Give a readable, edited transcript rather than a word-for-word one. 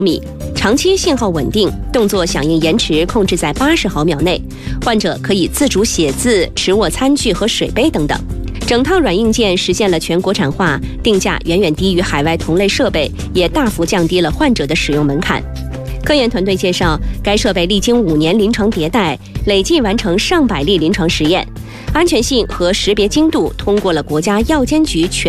米，长期信号稳定，动作响应延迟控制在80毫秒内，患者可以自主写字、持握餐具和水杯等等。整套软硬件实现了全国产化，定价远远低于海外同类设备，也大幅降低了患者的使用门槛。科研团队介绍，该设备历经5年临床迭代，累计完成上百例临床实验，安全性和识别精度通过了国家药监局全